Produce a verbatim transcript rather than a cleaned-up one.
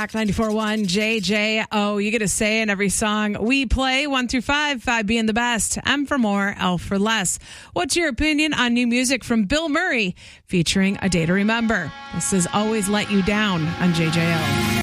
ninety-four point one J J O. You get a say in every song we play, one through five, five being the best, M for more, L for less. What's your opinion on new music from Bill Murray featuring A Day to Remember? This is Always Let You Down on J J O.